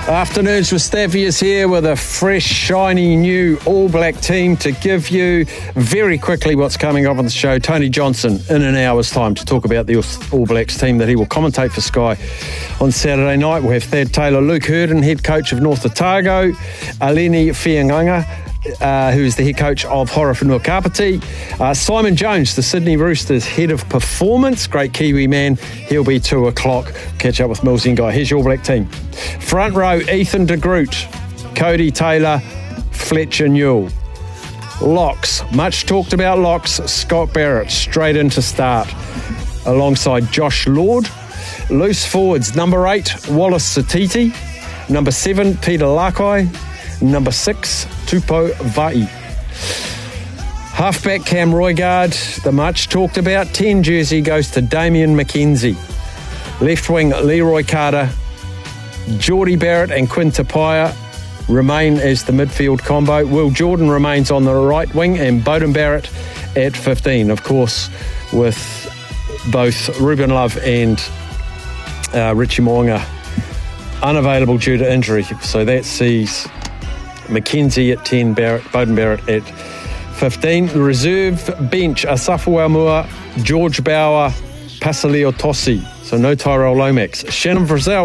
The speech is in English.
Afternoons with Staffy is here with a fresh, shiny new All Black team to give you very quickly what's coming up on the show. Tony Johnson in an hour's time to talk about the All Blacks team that he will commentate for Sky on Saturday night. We'll have Thad Taylor, Luke Hurden, head coach of North Otago, Aleni Fianganga, who's the head coach of Horowhenua Kapiti. Simon Jones, the Sydney Roosters head of performance, great Kiwi man. He'll be 2 o'clock. Catch up with Mills Guy. Here's your All Black team. Front row, Ethan de Groot, Cody Taylor, Fletcher Newell. Locks, much talked about locks. Scott Barrett straight into start alongside Josh Lord. Loose forwards, number 8, Wallace Satiti. Number 7, Peter Lakai. Number 6, Tupou Vai. Halfback Cam Roigard, the much talked about 10 jersey goes to Damian McKenzie. Left wing Leroy Carter, Geordie Barrett and Quinn Tupaia remain as the midfield combo. Will Jordan remains on the right wing and Beauden Barrett at 15. Of course, with both Ruben Love and Richie Mo'unga unavailable due to injury. So that sees McKenzie at 10, Beauden Barrett at 15. The reserve bench, Asafu Aumua, George Bauer, Pasaleo Tosi. So no Tyrell Lomax. Shannon Frizzell